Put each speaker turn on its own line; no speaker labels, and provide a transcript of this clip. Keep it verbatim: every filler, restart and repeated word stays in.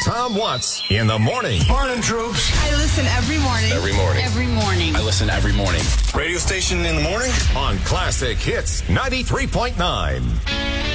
Tom Watts in the morning.
Morning, troops.
I listen every morning.
Every morning.
Every morning.
I listen every morning.
Radio station in the morning?
On Classic Hits ninety-three point nine.